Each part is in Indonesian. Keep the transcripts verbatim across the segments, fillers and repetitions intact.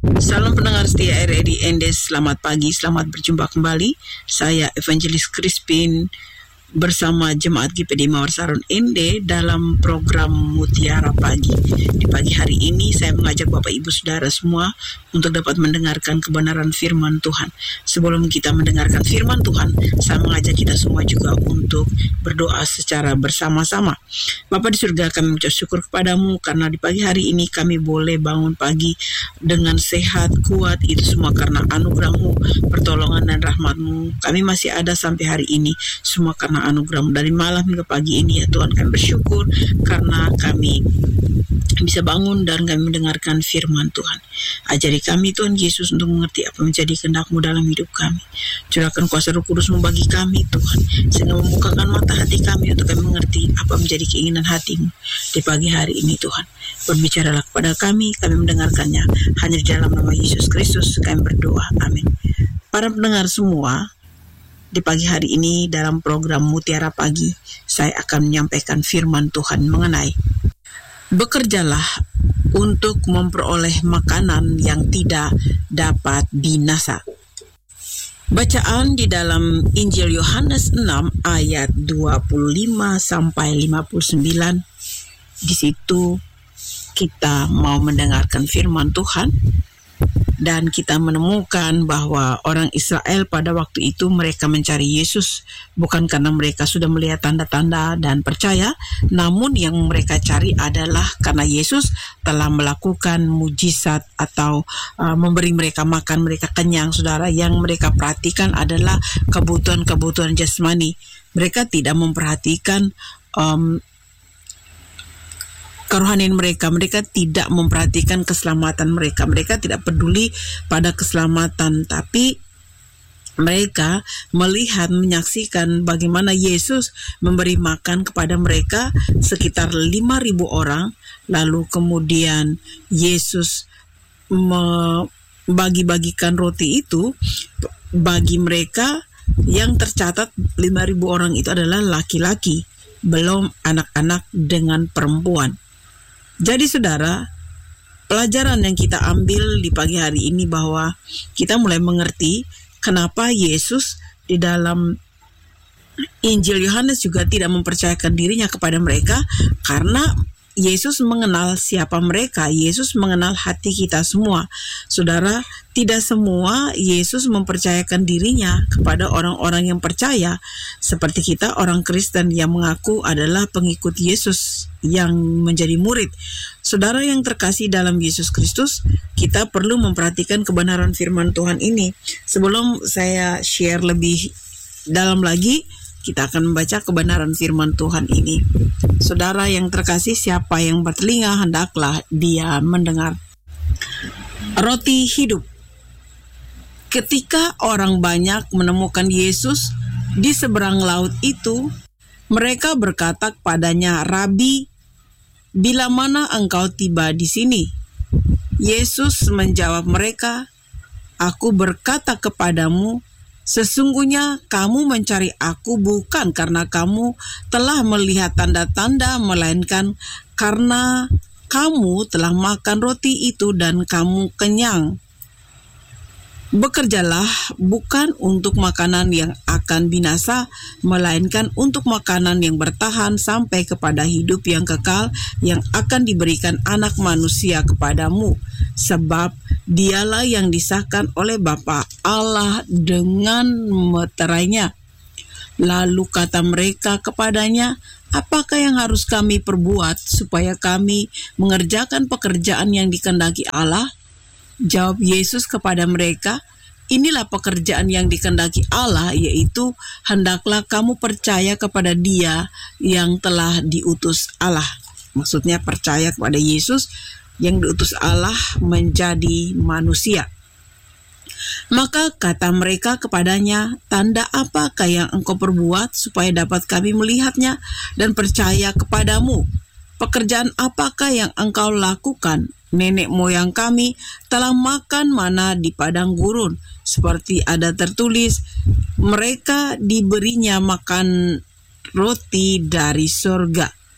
Salam pendengar setia R R I Endes, selamat pagi, selamat berjumpa kembali. Saya Evangelis Crispin bersama Jemaat G P D Mawar Saron Ende dalam program Mutiara Pagi. Di pagi hari ini saya mengajak Bapak Ibu Saudara semua untuk dapat mendengarkan kebenaran firman Tuhan. Sebelum kita mendengarkan firman Tuhan, saya mengajak kita semua juga untuk berdoa secara bersama-sama. Bapa di surga, kami mengucap syukur kepadamu karena di pagi hari ini kami boleh bangun pagi dengan sehat, kuat, itu semua karena anugerahmu, pertolongan dan rahmatmu. Kami masih ada sampai hari ini, semua karena anugerahmu. Dari malam hingga pagi ini ya Tuhan, kami bersyukur karena kami bisa bangun dan kami mendengarkan firman Tuhan. Ajari kami Tuhan Yesus untuk mengerti apa menjadi kehendak-Mu dalam hidup kami. Curahkan kuasa Roh Kudus-Mu bagi kami Tuhan, sehingga membukakan mata hati kami untuk kami mengerti apa menjadi keinginan hati-Mu di pagi hari ini Tuhan. Berbicaralah kepada kami, kami mendengarkannya. Hanya di dalam nama Yesus Kristus kami berdoa, amin. Para pendengar semua, di pagi hari ini dalam program Mutiara Pagi, saya akan menyampaikan firman Tuhan mengenai bekerjalah untuk memperoleh makanan yang tidak dapat binasa. Bacaan di dalam Injil Yohanes enam ayat dua puluh lima sampai lima puluh sembilan. Di situ kita mau mendengarkan firman Tuhan. Dan kita menemukan bahwa orang Israel pada waktu itu mereka mencari Yesus bukan karena mereka sudah melihat tanda-tanda dan percaya, namun yang mereka cari adalah karena Yesus telah melakukan mujizat atau uh, memberi mereka makan, mereka kenyang. Saudara, yang mereka perhatikan adalah kebutuhan-kebutuhan jasmani. Mereka tidak memperhatikan um, kerohanian mereka, mereka tidak memperhatikan keselamatan mereka, mereka tidak peduli pada keselamatan, tapi mereka melihat, menyaksikan bagaimana Yesus memberi makan kepada mereka sekitar lima ribu orang, lalu kemudian Yesus membagi-bagikan roti itu bagi mereka. Yang tercatat lima ribu orang itu adalah laki-laki, belum anak-anak dengan perempuan. Jadi saudara, pelajaran yang kita ambil di pagi hari ini bahwa kita mulai mengerti kenapa Yesus di dalam Injil Yohanes juga tidak mempercayakan dirinya kepada mereka, karena Yesus mengenal siapa mereka. Yesus mengenal hati kita semua. Saudara, tidak semua Yesus mempercayakan dirinya kepada orang-orang yang percaya. Seperti kita orang Kristen yang mengaku adalah pengikut Yesus yang menjadi murid. Saudara yang terkasih dalam Yesus Kristus, kita perlu memperhatikan kebenaran firman Tuhan ini. Sebelum saya share lebih dalam lagi, kita akan membaca kebenaran firman Tuhan ini. Saudara yang terkasih, siapa yang bertelinga hendaklah dia mendengar. Roti hidup. Ketika orang banyak menemukan Yesus di seberang laut itu, mereka berkata kepadanya, "Rabi, bila mana engkau tiba di sini?" Yesus menjawab mereka, "Aku berkata kepadamu, sesungguhnya kamu mencari aku bukan karena kamu telah melihat tanda-tanda, melainkan karena kamu telah makan roti itu dan kamu kenyang. Bekerjalah bukan untuk makanan yang akan binasa, melainkan untuk makanan yang bertahan sampai kepada hidup yang kekal yang akan diberikan Anak Manusia kepadamu. Sebab dialah yang disahkan oleh Bapa Allah dengan meterainya." Lalu kata mereka kepadanya, "Apakah yang harus kami perbuat supaya kami mengerjakan pekerjaan yang dikehendaki Allah?" Jawab Yesus kepada mereka, "Inilah pekerjaan yang dikehendaki Allah, yaitu hendaklah kamu percaya kepada Dia yang telah diutus Allah." Maksudnya percaya kepada Yesus yang diutus Allah menjadi manusia. Maka kata mereka kepadanya, "Tanda apakah yang engkau perbuat supaya dapat kami melihatnya dan percaya kepadamu? Pekerjaan apakah yang engkau lakukan? Nenek moyang kami telah makan mana di padang gurun, seperti ada tertulis, mereka diberinya makan roti dari surga."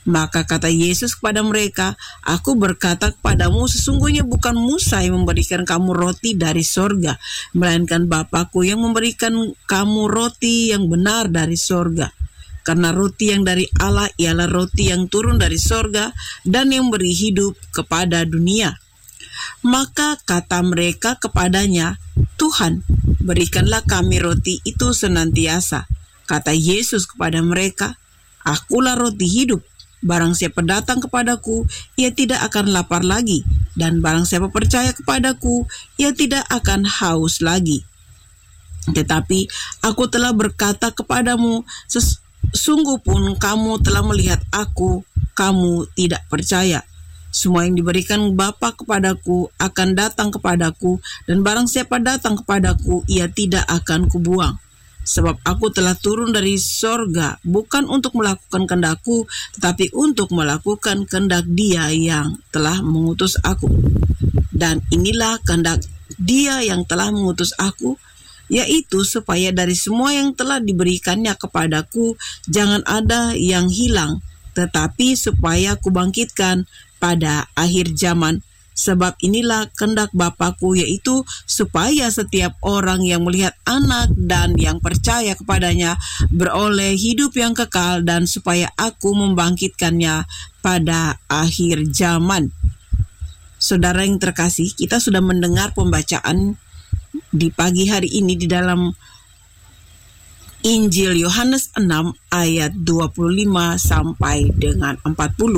Maka kata Yesus kepada mereka, "Aku berkata kepadamu, sesungguhnya bukan Musa yang memberikan kamu roti dari sorga, melainkan Bapa-Ku yang memberikan kamu roti yang benar dari sorga. Karena roti yang dari Allah ialah roti yang turun dari sorga dan yang beri hidup kepada dunia." Maka kata mereka kepadanya, "Tuhan, berikanlah kami roti itu senantiasa." Kata Yesus kepada mereka, "Akulah roti hidup. Barang siapa datang kepadaku, ia tidak akan lapar lagi. Dan barang siapa percaya kepadaku, ia tidak akan haus lagi. Tetapi aku telah berkata kepadamu, sesungguh pun kamu telah melihat aku, kamu tidak percaya. Semua yang diberikan Bapa kepadaku akan datang kepadaku, dan barang siapa datang kepadaku, ia tidak akan kubuang. Sebab aku telah turun dari sorga, bukan untuk melakukan kehendakku, tetapi untuk melakukan kehendak Dia yang telah mengutus aku. Dan inilah kehendak Dia yang telah mengutus aku, yaitu supaya dari semua yang telah diberikannya kepadaku, jangan ada yang hilang, tetapi supaya kubangkitkan pada akhir zaman. Sebab inilah kehendak Bapa-Ku, yaitu supaya setiap orang yang melihat Anak dan yang percaya kepadanya beroleh hidup yang kekal, dan supaya Aku membangkitkannya pada akhir zaman. Saudara yang terkasih, kita sudah mendengar pembacaan di pagi hari ini di dalam Injil Yohanes enam ayat dua puluh lima sampai dengan empat puluh.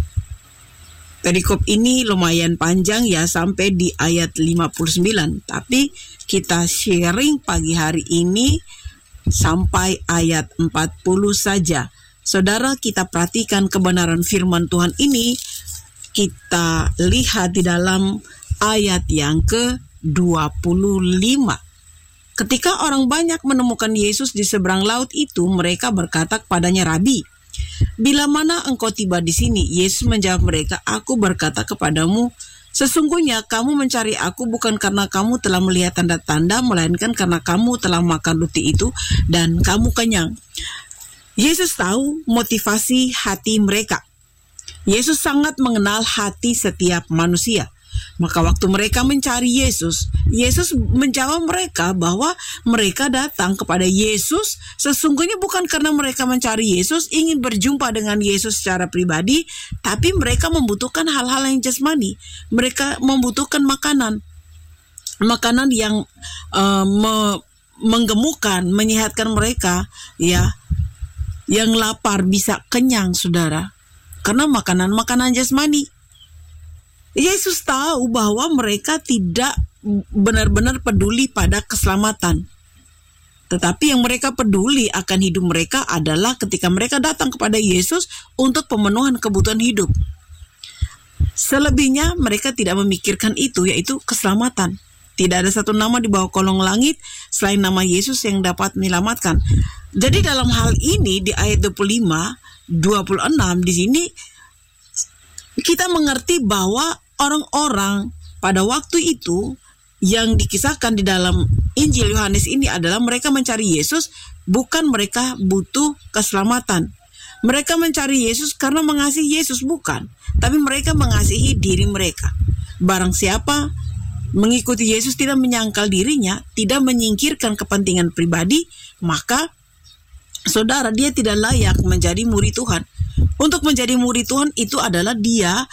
Perikop ini lumayan panjang ya, sampai di ayat lima puluh sembilan. Tapi kita sharing pagi hari ini sampai ayat empat puluh saja. Saudara, kita perhatikan kebenaran firman Tuhan ini. Kita lihat di dalam ayat yang ke dua puluh lima. Ketika orang banyak menemukan Yesus di seberang laut itu, mereka berkata kepadanya, "Rabi, bila mana engkau tiba di sini?" Yesus menjawab mereka, "Aku berkata kepadamu, sesungguhnya kamu mencari aku bukan karena kamu telah melihat tanda-tanda, melainkan karena kamu telah makan roti itu dan kamu kenyang." Yesus tahu motivasi hati mereka. Yesus sangat mengenal hati setiap manusia. Maka waktu mereka mencari Yesus, Yesus menjawab mereka bahwa mereka datang kepada Yesus sesungguhnya bukan karena mereka mencari Yesus, ingin berjumpa dengan Yesus secara pribadi, tapi mereka membutuhkan hal-hal yang jasmani. Mereka membutuhkan makanan. Makanan yang uh, me- menggemukkan, menyehatkan mereka, ya. Yang lapar bisa kenyang, saudara. Karena makanan-makanan jasmani. Yesus tahu bahwa mereka tidak benar-benar peduli pada keselamatan. Tetapi yang mereka peduli akan hidup mereka adalah ketika mereka datang kepada Yesus untuk pemenuhan kebutuhan hidup. Selebihnya mereka tidak memikirkan itu, yaitu keselamatan. Tidak ada satu nama di bawah kolong langit selain nama Yesus yang dapat menyelamatkan. Jadi dalam hal ini di ayat dua puluh lima, dua puluh enam di sini kita mengerti bahwa orang-orang pada waktu itu yang dikisahkan di dalam Injil Yohanes ini adalah mereka mencari Yesus, bukan mereka butuh keselamatan. Mereka mencari Yesus karena mengasihi Yesus, bukan. Tapi mereka mengasihi diri mereka. Barang siapa mengikuti Yesus tidak menyangkal dirinya, tidak menyingkirkan kepentingan pribadi, maka saudara, dia tidak layak menjadi murid Tuhan. Untuk menjadi murid Tuhan itu adalah dia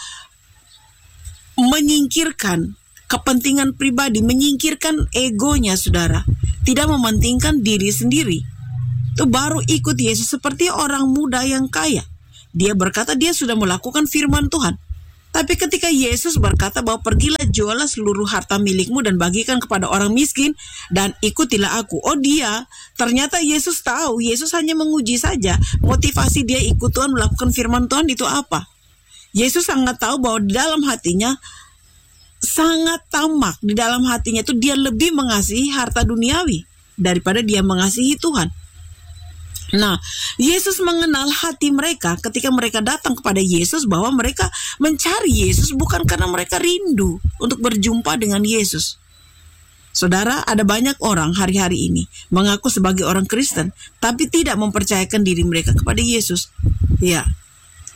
menyingkirkan kepentingan pribadi, menyingkirkan egonya, saudara. Tidak mementingkan diri sendiri. Itu baru ikut Yesus. Seperti orang muda yang kaya. Dia berkata dia sudah melakukan firman Tuhan. Tapi ketika Yesus berkata bahwa pergilah, jualah seluruh harta milikmu dan bagikan kepada orang miskin dan ikutilah aku. Oh, dia ternyata Yesus tahu. Yesus hanya menguji saja motivasi dia ikut Tuhan, melakukan firman Tuhan itu apa. Yesus sangat tahu bahwa di dalam hatinya sangat tamak. Di dalam hatinya itu dia lebih mengasihi harta duniawi daripada dia mengasihi Tuhan. Nah, Yesus mengenal hati mereka ketika mereka datang kepada Yesus, bahwa mereka mencari Yesus bukan karena mereka rindu untuk berjumpa dengan Yesus. Saudara, ada banyak orang hari-hari ini mengaku sebagai orang Kristen, tapi tidak mempercayakan diri mereka kepada Yesus. Ya,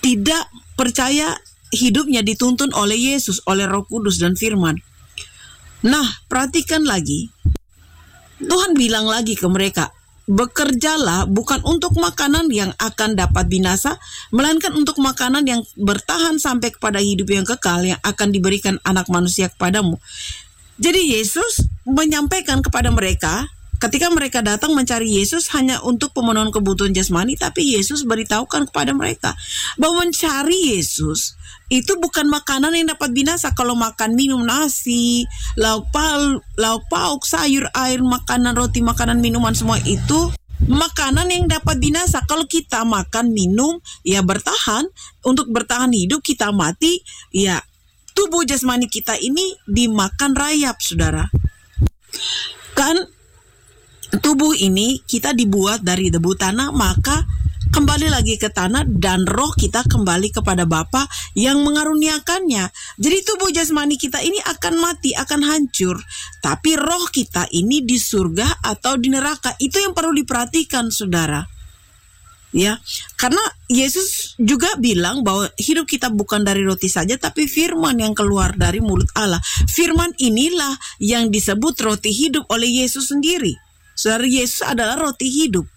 tidak percaya hidupnya dituntun oleh Yesus, oleh Roh Kudus dan firman. Nah, perhatikan lagi. Tuhan bilang lagi ke mereka, bekerjalah bukan untuk makanan yang akan dapat binasa, melainkan untuk makanan yang bertahan sampai kepada hidup yang kekal yang akan diberikan anak manusia kepadamu. Jadi Yesus menyampaikan kepada mereka, ketika mereka datang mencari Yesus hanya untuk pemenuhan kebutuhan jasmani, tapi Yesus beritahukan kepada mereka bahwa mencari Yesus itu bukan makanan yang dapat binasa. Kalau makan minum nasi, lauk pauk, lauk pauk, sayur, air, makanan, roti, makanan, minuman, semua itu makanan yang dapat binasa. Kalau kita makan, minum, ya bertahan. Untuk bertahan hidup kita mati, ya tubuh jasmani kita ini dimakan rayap, saudara. Kan tubuh ini kita dibuat dari debu tanah, maka kembali lagi ke tanah dan roh kita kembali kepada Bapa yang mengaruniakannya. Jadi tubuh jasmani kita ini akan mati, akan hancur. Tapi roh kita ini di surga atau di neraka. Itu yang perlu diperhatikan, saudara. Ya, karena Yesus juga bilang bahwa hidup kita bukan dari roti saja, tapi firman yang keluar dari mulut Allah. Firman inilah yang disebut roti hidup oleh Yesus sendiri. Saudara, Yesus adalah roti hidup.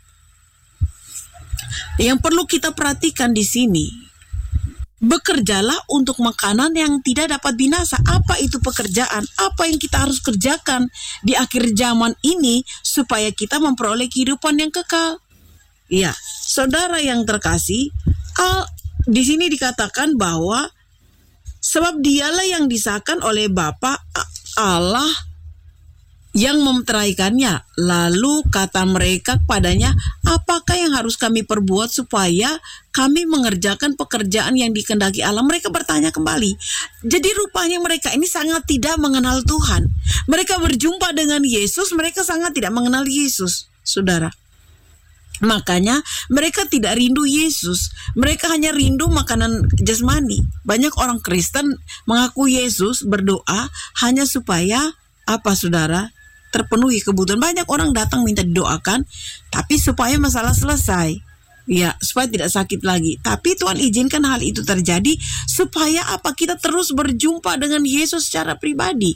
Yang perlu kita perhatikan di sini, bekerjalah untuk makanan yang tidak dapat binasa. Apa itu pekerjaan? Apa yang kita harus kerjakan di akhir zaman ini supaya kita memperoleh kehidupan yang kekal? Ya, saudara yang terkasih, al, di sini dikatakan bahwa sebab dialah yang disahkan oleh Bapa Allah yang memeteraikannya. Lalu kata mereka kepadanya, apakah yang harus kami perbuat supaya kami mengerjakan pekerjaan yang dikehendaki Allah? Mereka bertanya kembali. Jadi rupanya mereka ini sangat tidak mengenal Tuhan. Mereka berjumpa dengan Yesus, mereka sangat tidak mengenal Yesus, saudara. Makanya mereka tidak rindu Yesus. Mereka hanya rindu makanan jasmani. Banyak orang Kristen mengaku Yesus, berdoa hanya supaya apa, saudara? Terpenuhi kebutuhan. Banyak orang datang minta didoakan, tapi supaya masalah selesai. Ya, supaya tidak sakit lagi. Tapi Tuhan izinkan hal itu terjadi supaya apa? Kita terus berjumpa dengan Yesus secara pribadi.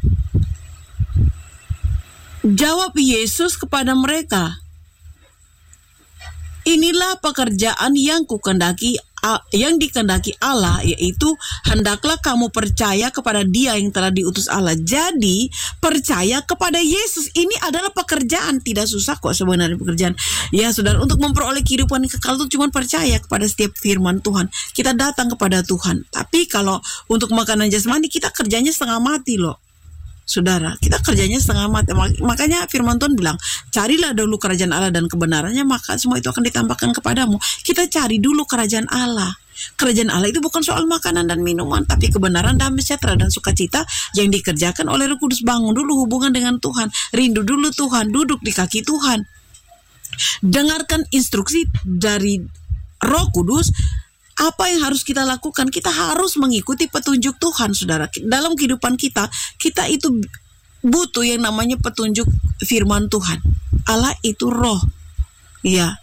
Jawab Yesus kepada mereka, inilah pekerjaan yang kukendaki, yang dikehendaki Allah, yaitu hendaklah kamu percaya kepada Dia yang telah diutus Allah. Jadi percaya kepada Yesus ini adalah pekerjaan. Tidak susah kok sebenarnya pekerjaan. Ya saudara, untuk memperoleh kehidupan yang kekal itu cuma percaya kepada setiap firman Tuhan. Kita datang kepada Tuhan. Tapi kalau untuk makanan jasmani kita kerjanya setengah mati loh. Saudara, kita kerjanya setengah mati. Makanya firman Tuhan bilang, carilah dulu kerajaan Allah dan kebenarannya, maka semua itu akan ditambahkan kepadamu. Kita cari dulu kerajaan Allah. Kerajaan Allah itu bukan soal makanan dan minuman, tapi kebenaran, damai sejahtera dan sukacita yang dikerjakan oleh Roh Kudus. Bangun dulu hubungan dengan Tuhan, rindu dulu Tuhan, duduk di kaki Tuhan, dengarkan instruksi dari Roh Kudus. Apa yang harus kita lakukan? Kita harus mengikuti petunjuk Tuhan, saudara. Dalam kehidupan kita, kita itu butuh yang namanya petunjuk firman Tuhan. Allah itu roh. Ya.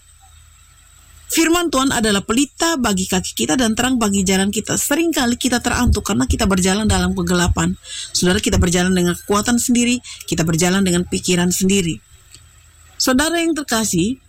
Firman Tuhan adalah pelita bagi kaki kita dan terang bagi jalan kita. Seringkali kita terantuk karena kita berjalan dalam kegelapan. Saudara, kita berjalan dengan kekuatan sendiri, kita berjalan dengan pikiran sendiri. Saudara yang terkasih,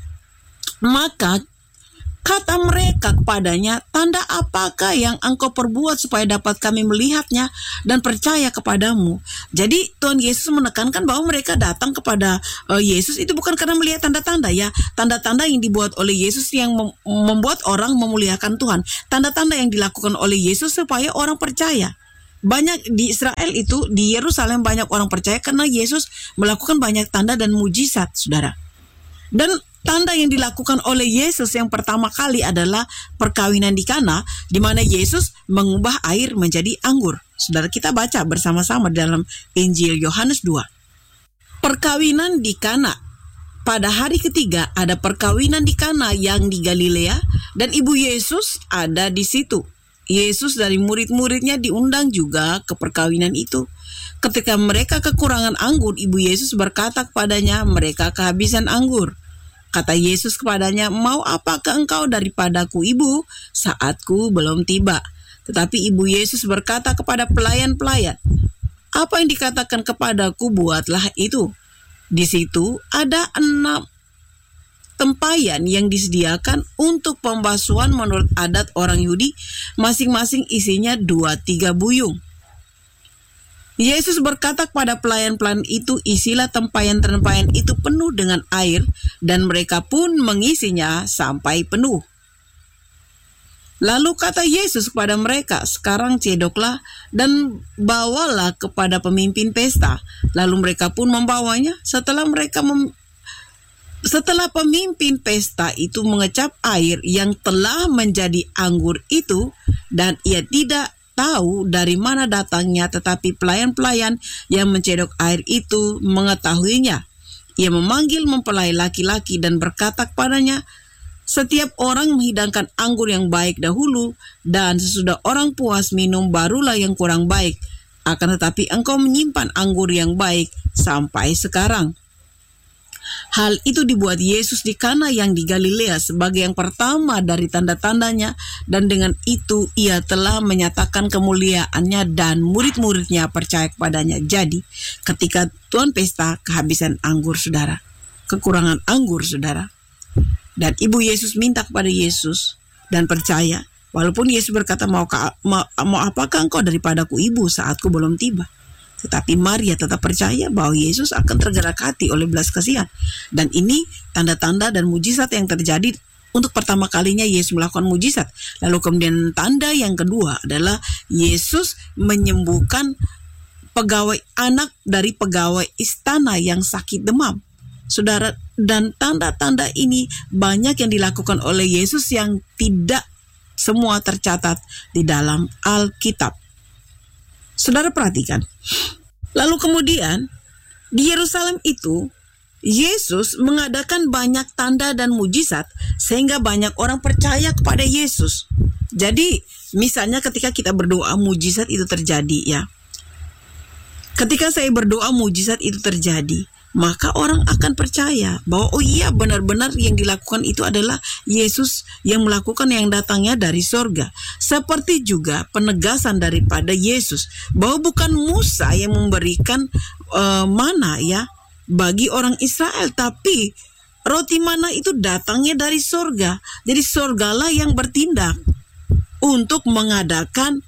maka kata mereka kepadanya, tanda apakah yang engkau perbuat supaya dapat kami melihatnya dan percaya kepadamu? Jadi Tuhan Yesus menekankan bahwa mereka datang kepada uh, Yesus itu bukan karena melihat tanda-tanda, ya. Tanda-tanda yang dibuat oleh Yesus yang mem- membuat orang memuliakan Tuhan. Tanda-tanda yang dilakukan oleh Yesus supaya orang percaya. Banyak di Israel itu, di Yerusalem banyak orang percaya karena Yesus melakukan banyak tanda dan mujizat, saudara. Dan tanda yang dilakukan oleh Yesus yang pertama kali adalah perkawinan di Kana, di mana Yesus mengubah air menjadi anggur. Saudara, kita baca bersama-sama dalam Injil Yohanes dua. Perkawinan di Kana. Pada hari ketiga ada perkawinan di Kana yang di Galilea dan ibu Yesus ada di situ. Yesus dari murid-muridnya diundang juga ke perkawinan itu. Ketika mereka kekurangan anggur, ibu Yesus berkata kepadanya, mereka kehabisan anggur. Kata Yesus kepadanya, "Mau apakah engkau daripadaku, Ibu? Saatku belum tiba." Tetapi ibu Yesus berkata kepada pelayan-pelayan, "Apa yang dikatakan kepadaku, buatlah itu." Di situ ada enam tempayan yang disediakan untuk pembasuhan menurut adat orang Yahudi, masing-masing isinya dua tiga buyung. Yesus berkata kepada pelayan-pelayan itu, "Isilah tempayan-tempayan itu penuh dengan air," dan mereka pun mengisinya sampai penuh. Lalu kata Yesus kepada mereka, "Sekarang cedoklah dan bawalah kepada pemimpin pesta." Lalu mereka pun membawanya. Setelah mereka mem- setelah pemimpin pesta itu mengecap air yang telah menjadi anggur itu, dan ia tidak tahu dari mana datangnya, tetapi pelayan-pelayan yang mencedok air itu mengetahuinya. Ia memanggil mempelai laki-laki dan berkata kepadanya, "Setiap orang menghidangkan anggur yang baik dahulu, dan sesudah orang puas minum barulah yang kurang baik. Akan tetapi engkau menyimpan anggur yang baik sampai sekarang." Hal itu dibuat Yesus di Kana yang di Galilea sebagai yang pertama dari tanda-tandanya, dan dengan itu ia telah menyatakan kemuliaannya dan murid-muridnya percaya kepadanya. Jadi ketika tuan pesta kehabisan anggur, saudara, kekurangan anggur, saudara, dan ibu Yesus minta kepada Yesus dan percaya, walaupun Yesus berkata, mau, mau, mau apakah engkau daripadaku, Ibu, saatku belum tiba. Tetapi Maria tetap percaya bahwa Yesus akan tergerak hati oleh belas kasihan. Dan ini tanda-tanda dan mujizat yang terjadi. Untuk pertama kalinya Yesus melakukan mujizat. Lalu kemudian tanda yang kedua adalah Yesus menyembuhkan pegawai anak dari pegawai istana yang sakit demam. Saudara, dan tanda-tanda ini banyak yang dilakukan oleh Yesus yang tidak semua tercatat di dalam Alkitab. Saudara perhatikan. Lalu kemudian di Yerusalem itu Yesus mengadakan banyak tanda dan mujizat sehingga banyak orang percaya kepada Yesus. Jadi misalnya ketika kita berdoa, mujizat itu terjadi, ya. Ketika saya berdoa, mujizat itu terjadi, maka orang akan percaya bahwa oh iya, benar-benar yang dilakukan itu adalah Yesus yang melakukan, yang datangnya dari sorga. Seperti juga penegasan daripada Yesus bahwa bukan Musa yang memberikan uh, mana ya bagi orang Israel, tapi roti mana itu datangnya dari sorga. Jadi sorgalah yang bertindak untuk mengadakan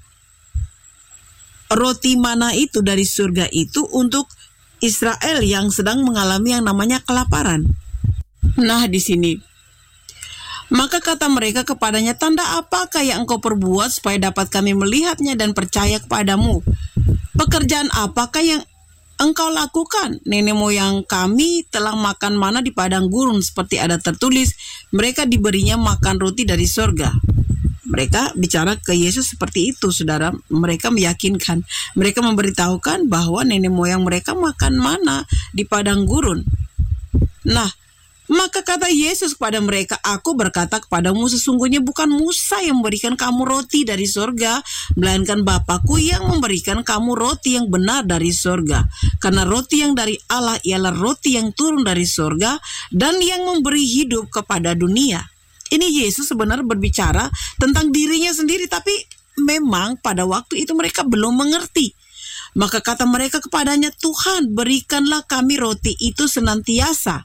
roti mana itu dari surga itu untuk Israel yang sedang mengalami yang namanya kelaparan. Nah, di sini, maka kata mereka kepadanya, "Tanda apakah yang engkau perbuat supaya dapat kami melihatnya dan percaya kepadamu? Pekerjaan apakah yang engkau lakukan? Nenek moyang kami telah makan mana di padang gurun, seperti ada tertulis, mereka diberinya makan roti dari surga." Mereka bicara ke Yesus seperti itu, saudara. Mereka meyakinkan, mereka memberitahukan bahwa nenek moyang mereka makan mana di padang gurun. Nah, maka kata Yesus kepada mereka, "Aku berkata kepadamu, sesungguhnya bukan Musa yang memberikan kamu roti dari sorga, melainkan Bapakku yang memberikan kamu roti yang benar dari sorga. Karena roti yang dari Allah ialah roti yang turun dari sorga dan yang memberi hidup kepada dunia." Ini Yesus sebenarnya berbicara tentang dirinya sendiri, tapi memang pada waktu itu mereka belum mengerti. Maka kata mereka kepadanya, "Tuhan, berikanlah kami roti itu senantiasa."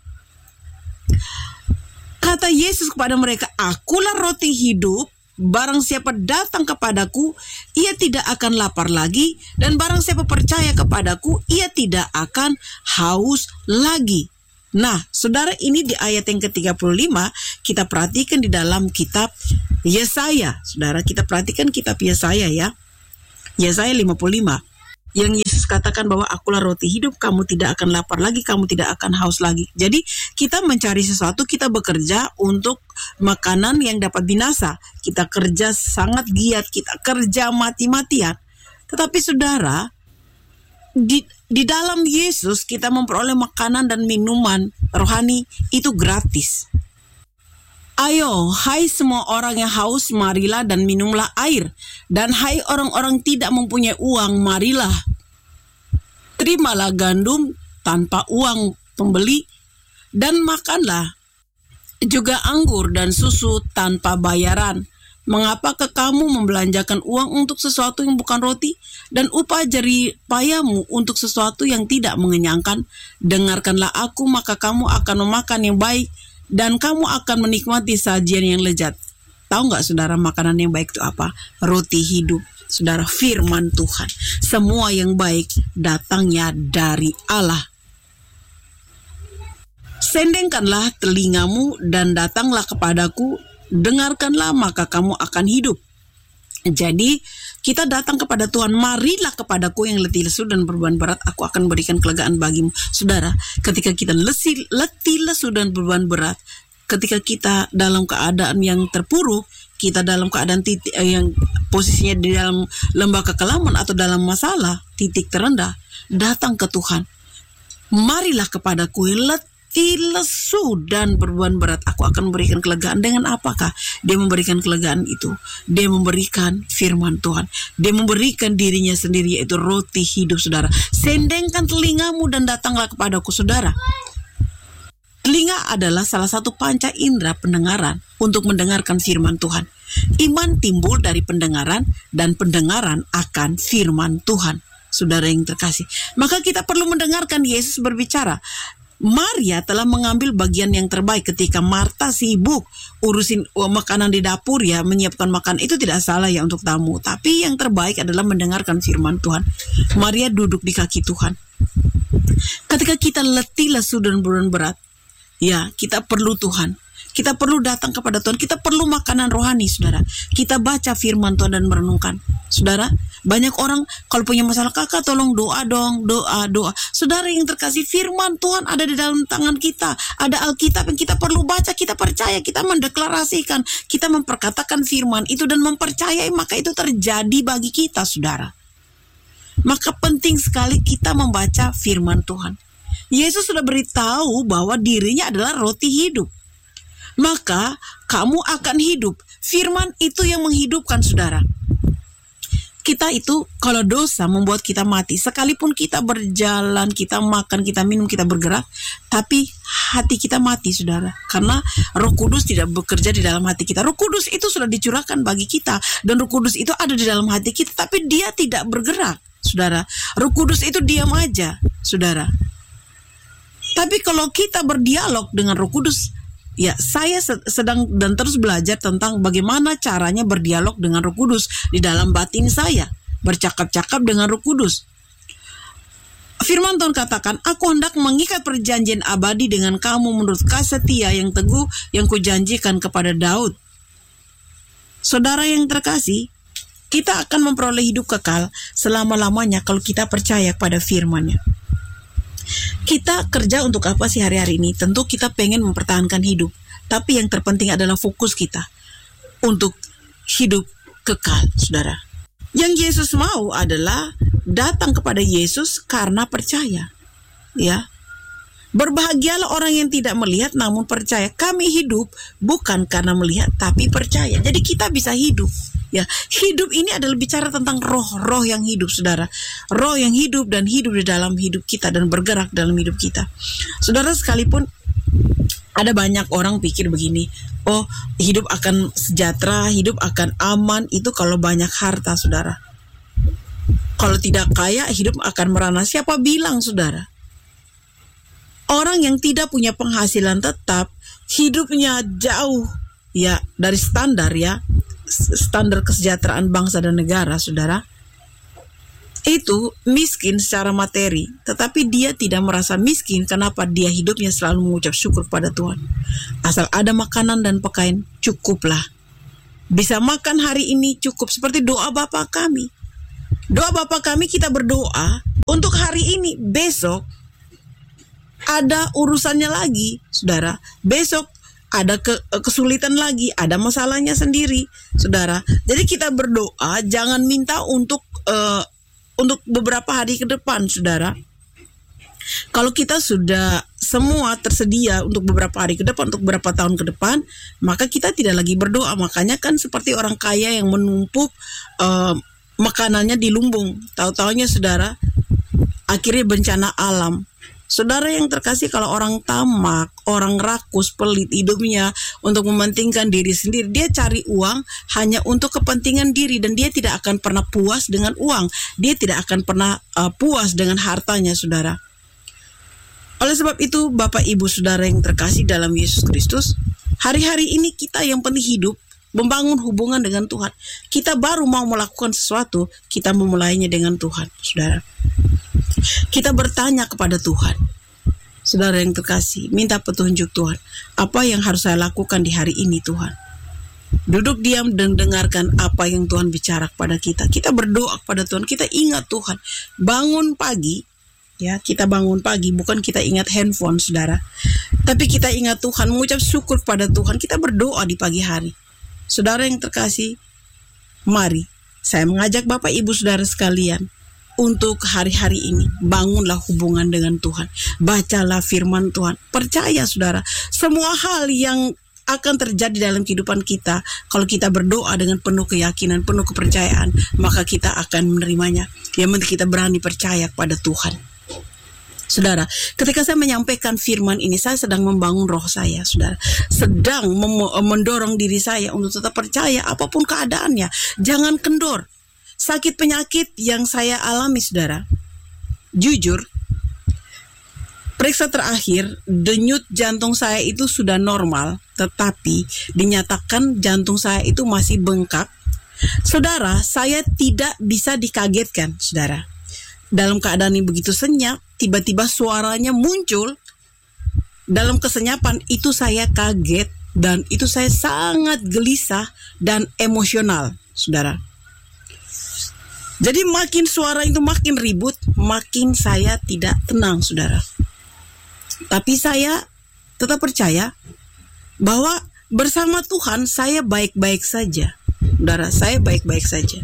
Kata Yesus kepada mereka, "Akulah roti hidup, barang siapa datang kepadaku, ia tidak akan lapar lagi, dan barang siapa percaya kepadaku, ia tidak akan haus lagi." Nah, saudara, ini di ayat yang ke tiga puluh lima, kita perhatikan di dalam kitab Yesaya. Saudara, kita perhatikan kitab Yesaya ya. Yesaya lima puluh lima. Yang Yesus katakan bahwa akulah roti hidup, kamu tidak akan lapar lagi, kamu tidak akan haus lagi. Jadi kita mencari sesuatu, kita bekerja untuk makanan yang dapat binasa. Kita kerja sangat giat, kita kerja mati-matian. Tetapi saudara, Di, di dalam Yesus kita memperoleh makanan dan minuman rohani itu gratis. Ayo, hai semua orang yang haus, marilah dan minumlah air. Dan hai orang-orang tidak mempunyai uang, marilah. Terimalah gandum tanpa uang pembeli dan makanlah. juga anggur dan susu tanpa bayaran. Mengapakah kamu membelanjakan uang untuk sesuatu yang bukan roti dan upah jerih payahmu untuk sesuatu yang tidak mengenyangkan? Dengarkanlah aku, maka kamu akan memakan yang baik dan kamu akan menikmati sajian yang lezat. Tahu nggak saudara, makanan yang baik itu apa? Roti hidup. Saudara, firman Tuhan. Semua yang baik datangnya dari Allah. Sendengkanlah telingamu dan datanglah kepadaku, dengarkanlah maka kamu akan hidup. Jadi kita datang kepada Tuhan, marilah kepadaku yang letih lesu dan beban berat, aku akan berikan kelegaan bagimu. Saudara, ketika kita letih, letih lesu dan beban berat, ketika kita dalam keadaan yang terpuruk, kita dalam keadaan titik yang posisinya di dalam lembah kekelaman atau dalam masalah, titik terendah, datang ke Tuhan. Marilah kepadaku yang letih lesu dan beban berat, aku akan memberikan kelegaan. Dengan apakah dia memberikan kelegaan itu? Dia memberikan firman Tuhan. Dia memberikan dirinya sendiri, yaitu roti hidup. Saudara, sendengkan telingamu dan datanglah kepadaku. Saudara, telinga adalah salah satu panca indera pendengaran untuk mendengarkan firman Tuhan. Iman timbul dari pendengaran dan pendengaran akan firman Tuhan. Saudara yang terkasih, maka kita perlu mendengarkan Yesus berbicara. Maria telah mengambil bagian yang terbaik ketika Marta sibuk urusin makanan di dapur, ya, menyiapkan makan. Itu tidak salah ya untuk tamu, tapi yang terbaik adalah mendengarkan firman Tuhan. Maria duduk di kaki Tuhan. Ketika kita letih lesu dan beban berat, ya, kita perlu Tuhan. Kita perlu datang kepada Tuhan. Kita perlu makanan rohani, saudara. Kita baca firman Tuhan dan merenungkan. Saudara, banyak orang kalau punya masalah, kakak tolong doa dong, doa, doa. Saudara yang terkasih, firman Tuhan ada di dalam tangan kita. Ada Alkitab yang kita perlu baca, kita percaya, kita mendeklarasikan, kita memperkatakan firman itu dan mempercayai, maka itu terjadi bagi kita, saudara. Maka penting sekali kita membaca firman Tuhan. Yesus sudah beritahu bahwa dirinya adalah roti hidup. Maka kamu akan hidup. Firman itu yang menghidupkan, saudara. Kita itu kalau dosa membuat kita mati, sekalipun kita berjalan, kita makan, kita minum, kita bergerak, tapi hati kita mati, saudara. Karena Roh Kudus tidak bekerja di dalam hati kita. Roh Kudus itu sudah dicurahkan bagi kita, dan Roh Kudus itu ada di dalam hati kita, tapi dia tidak bergerak, saudara. Roh Kudus itu diam aja, saudara. Tapi kalau kita berdialog dengan Roh Kudus, ya, saya sedang dan terus belajar tentang bagaimana caranya berdialog dengan Roh Kudus di dalam batin saya, bercakap-cakap dengan Roh Kudus. Firman Tuhan katakan, aku hendak mengikat perjanjian abadi dengan kamu menurut kasih setia yang teguh yang kujanjikan kepada Daud. Saudara yang terkasih, kita akan memperoleh hidup kekal selama-lamanya kalau kita percaya pada firman-Nya. Kita kerja untuk apa sih hari-hari ini? Tentu kita pengen mempertahankan hidup, tapi yang terpenting adalah fokus kita untuk hidup kekal, saudara. Yang Yesus mau adalah datang kepada Yesus karena percaya, ya. Berbahagialah orang yang tidak melihat namun percaya. Kami hidup bukan karena melihat tapi percaya. Jadi kita bisa hidup. Ya, hidup ini adalah bicara tentang roh-roh yang hidup, saudara. Roh yang hidup dan hidup di dalam hidup kita dan bergerak dalam hidup kita. Saudara, sekalipun ada banyak orang pikir begini, oh, hidup akan sejahtera, hidup akan aman, itu kalau banyak harta, saudara. Kalau tidak kaya, hidup akan merana. Siapa bilang, saudara? Orang yang tidak punya penghasilan tetap, hidupnya jauh ya dari standar ya, standar kesejahteraan bangsa dan negara, saudara. Itu miskin secara materi, tetapi dia tidak merasa miskin. Kenapa? Dia hidupnya selalu mengucap syukur pada Tuhan. Asal ada makanan dan pakaian, cukuplah. Bisa makan hari ini cukup, seperti doa Bapa kami. Doa Bapa kami, kita berdoa untuk hari ini, besok ada urusannya lagi, saudara. Besok ada ke, kesulitan lagi, ada masalahnya sendiri, saudara. Jadi kita berdoa, jangan minta untuk uh, untuk beberapa hari ke depan, saudara. Kalau kita sudah semua tersedia untuk beberapa hari ke depan, untuk beberapa tahun ke depan, maka kita tidak lagi berdoa. Makanya kan seperti orang kaya yang menumpuk uh, makanannya di lumbung. Tahu-taunya, saudara, akhirnya bencana alam. Saudara yang terkasih, kalau orang tamak, orang rakus, pelit hidupnya untuk mementingkan diri sendiri, dia cari uang hanya untuk kepentingan diri dan dia tidak akan pernah puas dengan uang. Dia tidak akan pernah uh, puas dengan hartanya, saudara. Oleh sebab itu, Bapak Ibu Saudara yang terkasih dalam Yesus Kristus, hari-hari ini kita yang penting hidup, membangun hubungan dengan Tuhan. Kita baru mau melakukan sesuatu, kita memulainya dengan Tuhan, saudara. Kita bertanya kepada Tuhan. Saudara yang terkasih, minta petunjuk Tuhan. Apa yang harus saya lakukan di hari ini, Tuhan? Duduk diam dan dengarkan apa yang Tuhan bicara kepada kita. Kita berdoa kepada Tuhan. Kita ingat Tuhan. Bangun pagi, ya, kita bangun pagi, bukan kita ingat handphone, saudara. Tapi kita ingat Tuhan, mengucap syukur kepada Tuhan. Kita berdoa di pagi hari. Saudara yang terkasih, mari saya mengajak Bapak Ibu Saudara sekalian untuk hari-hari ini, bangunlah hubungan dengan Tuhan. Bacalah firman Tuhan. Percaya, saudara, semua hal yang akan terjadi dalam kehidupan kita, kalau kita berdoa dengan penuh keyakinan, penuh kepercayaan, maka kita akan menerimanya. Yang penting kita berani percaya kepada Tuhan. Saudara, ketika saya menyampaikan firman ini, saya sedang membangun roh saya, saudara. Sedang mem- mendorong diri saya untuk tetap percaya apapun keadaannya. Jangan kendor. Sakit penyakit yang saya alami, saudara, jujur, periksa terakhir, denyut jantung saya itu sudah normal, tetapi dinyatakan jantung saya itu masih bengkak. Saudara, saya tidak bisa dikagetkan, saudara. Dalam keadaan yang begitu senyap, tiba-tiba suaranya muncul. Dalam kesenyapan itu saya kaget dan itu saya sangat gelisah dan emosional, saudara. Jadi makin suara itu makin ribut, makin saya tidak tenang, saudara. Tapi saya tetap percaya bahwa bersama Tuhan saya baik-baik saja. Saudara, saya baik-baik saja.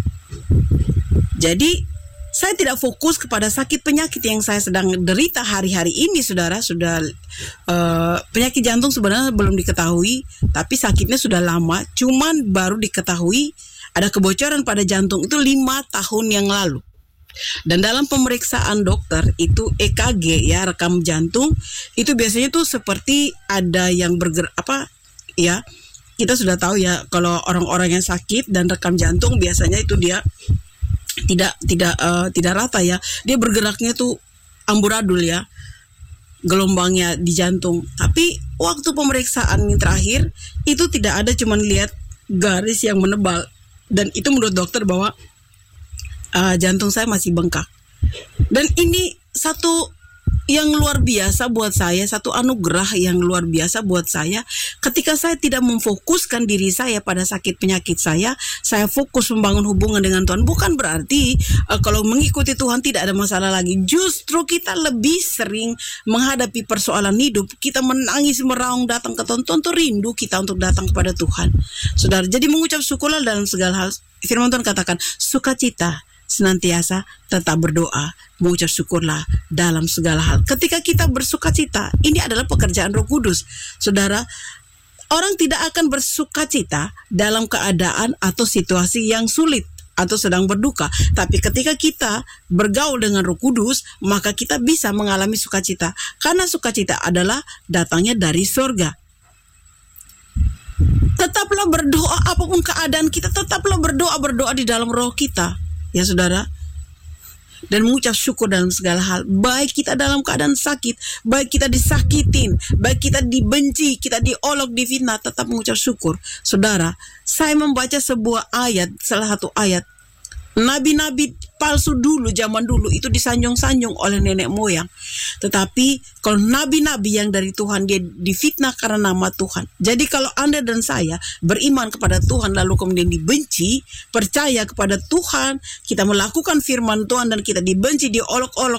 Jadi saya tidak fokus kepada sakit penyakit yang saya sedang derita hari-hari ini, saudara. Sudah uh, penyakit jantung sebenarnya belum diketahui, tapi sakitnya sudah lama. Cuman baru diketahui ada kebocoran pada jantung itu lima tahun yang lalu. Dan dalam pemeriksaan dokter itu E K G, ya, rekam jantung, itu biasanya tuh seperti ada yang bergerak apa ya. Kita sudah tahu ya, kalau orang-orang yang sakit dan rekam jantung biasanya itu dia tidak tidak uh, tidak rata, ya. Dia bergeraknya tuh amburadul, ya, gelombangnya di jantung. Tapi waktu pemeriksaan yang terakhir itu tidak ada, cuman lihat garis yang menebal. Dan itu menurut dokter bahwa uh, jantung saya masih bengkak. Dan ini satu yang luar biasa buat saya, satu anugerah yang luar biasa buat saya. Ketika saya tidak memfokuskan diri saya pada sakit penyakit saya, saya fokus membangun hubungan dengan Tuhan. Bukan berarti uh, kalau mengikuti Tuhan tidak ada masalah lagi. Justru kita lebih sering menghadapi persoalan hidup. Kita menangis, meraung, datang ke Tuhan. Tuhan tuh rindu kita untuk datang kepada Tuhan, saudara. Jadi mengucap syukurlah dalam segala hal. Firman Tuhan katakan, sukacita senantiasa, tetap berdoa, mengucap syukurlah dalam segala hal. Ketika kita bersukacita, ini adalah pekerjaan Roh Kudus, saudara. Orang tidak akan bersukacita dalam keadaan atau situasi yang sulit atau sedang berduka. Tapi ketika kita bergaul dengan Roh Kudus, maka kita bisa mengalami sukacita. Karena sukacita adalah datangnya dari surga. Tetaplah berdoa apapun keadaan kita, tetaplah berdoa, berdoa di dalam roh kita, ya saudara. Dan mengucap syukur dalam segala hal. Baik kita dalam keadaan sakit, baik kita disakitin, baik kita dibenci, kita diolok, difitnah, tetap mengucap syukur. Saudara, saya membaca sebuah ayat, salah satu ayat. Nabi-nabi palsu dulu, zaman dulu itu disanjung-sanjung oleh nenek moyang. Tetapi kalau nabi-nabi yang dari Tuhan, dia difitnah karena nama Tuhan. Jadi kalau Anda dan saya beriman kepada Tuhan lalu kemudian dibenci, percaya kepada Tuhan, kita melakukan firman Tuhan dan kita dibenci, diolok-olok,